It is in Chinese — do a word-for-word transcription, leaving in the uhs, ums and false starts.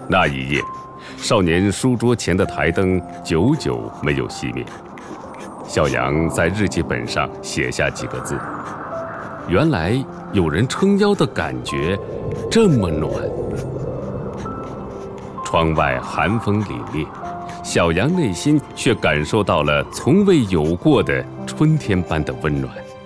那一夜，少年书桌前的台灯久久没有熄灭。小杨在日记本上写下几个字：原来有人撑腰的感觉这么暖。窗外寒风凛冽，小杨内心却感受到了从未有过的春天般的温暖。